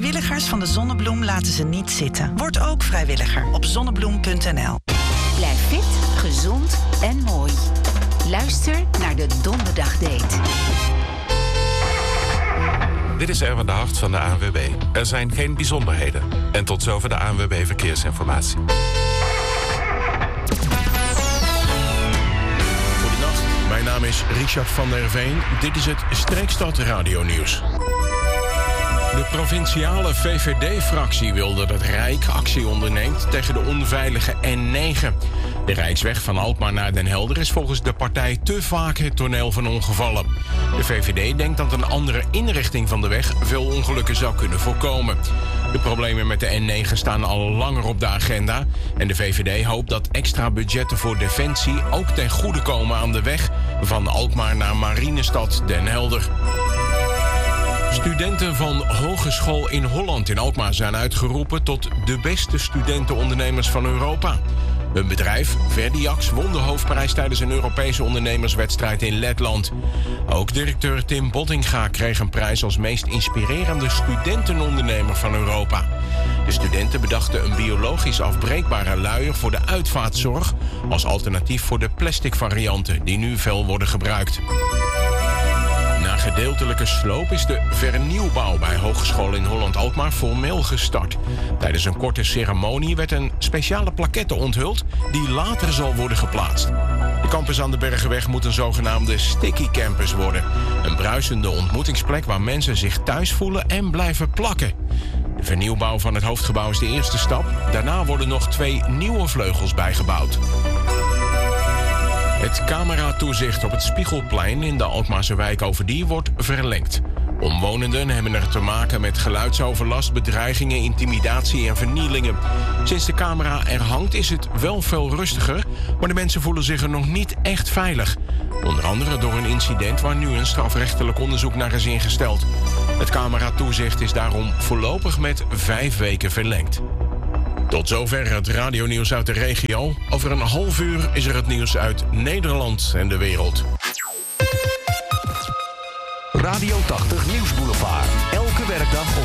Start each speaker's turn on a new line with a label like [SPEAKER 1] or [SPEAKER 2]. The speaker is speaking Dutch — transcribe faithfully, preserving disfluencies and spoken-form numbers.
[SPEAKER 1] Vrijwilligers van de Zonnebloem laten ze niet zitten. Word ook vrijwilliger op zonnebloem punt n l.
[SPEAKER 2] Blijf fit, gezond en mooi. Luister naar de Donderdagdate.
[SPEAKER 3] Dit is Erwin de Hart van de A N W B. Er zijn geen bijzonderheden. En tot zover de A N W B Verkeersinformatie.
[SPEAKER 4] Goedenacht, mijn naam is Richard van der Veen. Dit is het Streekstad Radio Nieuws. De provinciale V V D-fractie wil dat het Rijk actie onderneemt tegen de onveilige N negen. De Rijksweg van Alkmaar naar Den Helder is volgens de partij te vaak het toneel van ongevallen. De V V D denkt dat een andere inrichting van de weg veel ongelukken zou kunnen voorkomen. De problemen met de N negen staan al langer op de agenda en de V V D hoopt dat extra budgetten voor defensie ook ten goede komen aan de weg van Alkmaar naar Marinestad Den Helder. Studenten van Hogeschool in Holland in Alkmaar zijn uitgeroepen tot de beste studentenondernemers van Europa. Hun bedrijf, Verdiax, won de hoofdprijs tijdens een Europese ondernemerswedstrijd in Letland. Ook directeur Tim Bottinga kreeg een prijs als meest inspirerende studentenondernemer van Europa. De studenten bedachten een biologisch afbreekbare luier voor de uitvaartzorg als alternatief voor de plastic varianten die nu veel worden gebruikt. Na gedeeltelijke sloop is de vernieuwbouw bij Hogeschool in Holland-Alkmaar formeel gestart. Tijdens een korte ceremonie werd een speciale plaquette onthuld die later zal worden geplaatst. De campus aan de Bergenweg moet een zogenaamde sticky campus worden. Een bruisende ontmoetingsplek waar mensen zich thuis voelen en blijven plakken. De vernieuwbouw van het hoofdgebouw is de eerste stap. Daarna worden nog twee nieuwe vleugels bijgebouwd. Het cameratoezicht op het Spiegelplein in de Alkmaarse wijk Overdier wordt verlengd. Omwonenden hebben er te maken met geluidsoverlast, bedreigingen, intimidatie en vernielingen. Sinds de camera er hangt is het wel veel rustiger, maar de mensen voelen zich er nog niet echt veilig. Onder andere door een incident waar nu een strafrechtelijk onderzoek naar is ingesteld. Het cameratoezicht is daarom voorlopig met vijf weken verlengd. Tot zover het radionieuws uit de regio. Over een half uur is er het nieuws uit Nederland en de wereld.
[SPEAKER 5] Radio tachtig Nieuwsboulevard. Elke werkdag op